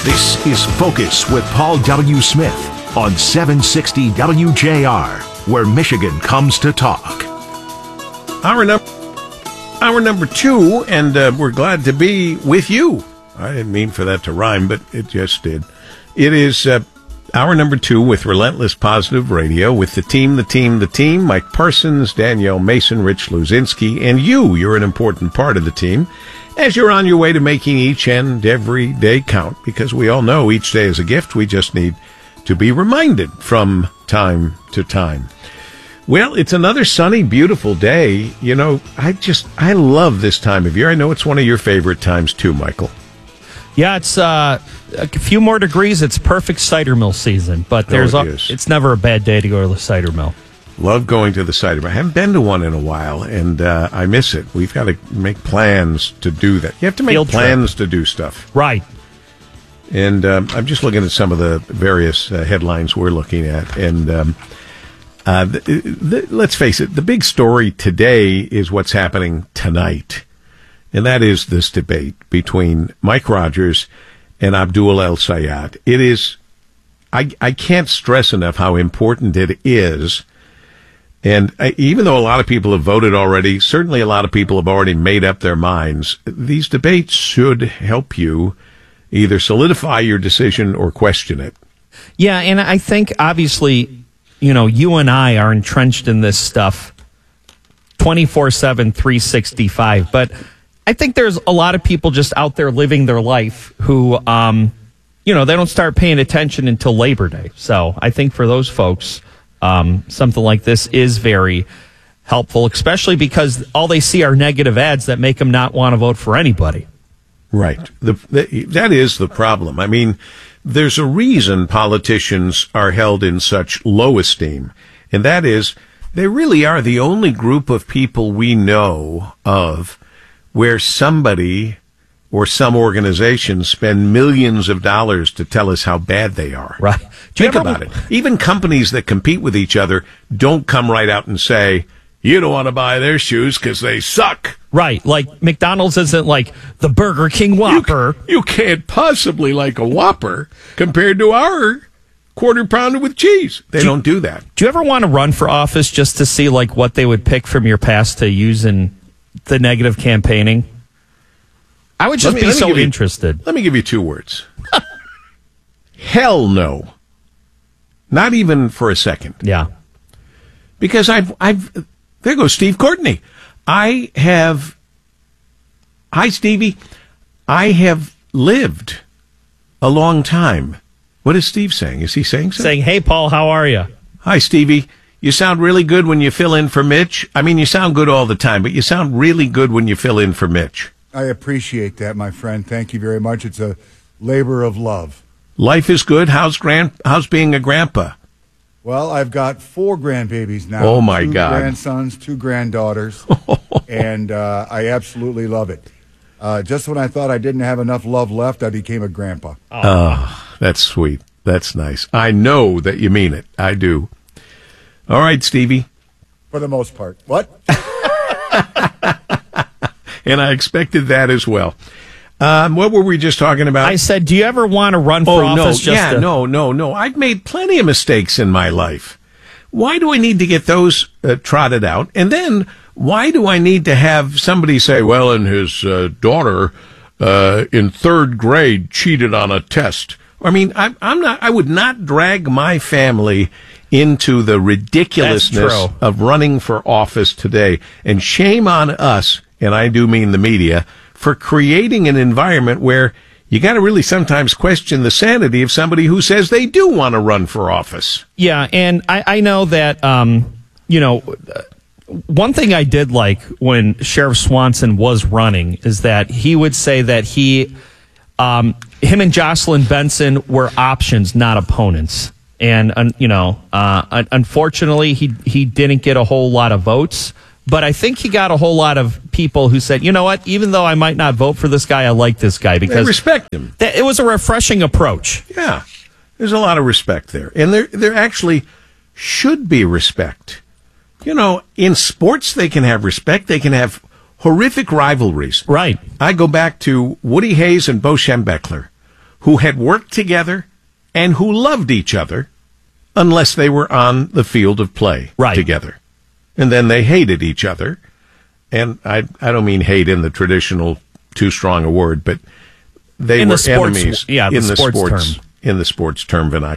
This is Focus with Paul W. Smith on 760 WJR, where Michigan comes to talk. Hour number two, and we're glad to be with you. I didn't mean for that to rhyme, but it just did. It is hour number two with Relentless Positive Radio with the team, Mike Parsons, Danielle Mason, Rich Luzinski, and you. You're an important part of the team as you're on your way to making each and every day count, because we all know each day is a gift. We just need to be reminded from time to time. Well, it's another sunny, beautiful day. You know, I love this time of year. I know it's one of your favorite times too, Michael. Yeah, it's a few more degrees. It's perfect cider mill season, but it's never a bad day to go to the cider mill. Love going to the cider mill. I haven't been to one in a while, and I miss it. We've got to make plans to do that. You have to make plans to do stuff. Right. And I'm just looking at some of the various headlines we're looking at, and let's face it, the big story today is what's happening tonight, and that is this debate between Mike Rogers and Abdul El-Sayed. It is, I can't stress enough how important it is. And even though a lot of people have voted already, certainly a lot of people have already made up their minds, these debates should help you either solidify your decision or question it. Yeah, and I think, obviously, you know, you and I are entrenched in this stuff 24/7, 365. But I think there's a lot of people just out there living their life who, you know, they don't start paying attention until Labor Day. So I think for those folks, something like this is very helpful, especially because all they see are negative ads that make them not want to vote for anybody. Right. That is the problem. I mean, there's a reason politicians are held in such low esteem, and that is they really are the only group of people we know of where somebody or some organization spend millions of dollars to tell us how bad they are. Right. Think about it. Even companies that compete with each other don't come right out and say, you don't want to buy their shoes because they suck. Right. Like McDonald's isn't like the Burger King Whopper. You can't possibly like a Whopper compared to our quarter pounder with cheese. They don't do that. Do you ever want to run for office just to see like what they would pick from your past to use in the negative campaigning? I would just be so interested. Let me give you two words. Hell no. Not even for a second. Yeah. Because there goes Steve Courtney. Hi, Stevie. I have lived a long time. What is Steve saying? Is he saying something? Saying, hey, Paul, how are you? Hi, Stevie. You sound really good when you fill in for Mitch. I mean, you sound good all the time, but you sound really good when you fill in for Mitch. I appreciate that, my friend. Thank you very much. It's a labor of love. Life is good. How's being a grandpa? Well, I've got 4 grandbabies now. Oh, my God. 2 grandsons, 2 granddaughters, and I absolutely love it. Just when I thought I didn't have enough love left, I became a grandpa. Oh, that's sweet. That's nice. I know that you mean it. I do. All right, Stevie. For the most part. What? And I expected that as well. What were we just talking about? I said, do you ever want to run for office? No. I've made plenty of mistakes in my life. Why do I need to get those trotted out? And then why do I need to have somebody say, well, and his daughter in 3rd grade cheated on a test? I mean, I would not drag my family into the ridiculousness of running for office today. And shame on us, and I do mean the media, for creating an environment where you got to really sometimes question the sanity of somebody who says they do want to run for office. Yeah, and I know that, you know, one thing I did like when Sheriff Swanson was running is that he would say that him and Jocelyn Benson were options, not opponents. And, you know, unfortunately, he didn't get a whole lot of votes. But I think he got a whole lot of people who said, you know what, even though I might not vote for this guy, I like this guy because they respect him. It was a refreshing approach. Yeah, there's a lot of respect there. And there actually should be respect. You know, in sports, they can have respect. They can have horrific rivalries. Right. I go back to Woody Hayes and Bo Schembechler, who had worked together and who loved each other unless they were on the field of play together. And then they hated each other. And I don't mean hate in the traditional too strong a word, but they were enemies in the sports term. In the sports term vernacular.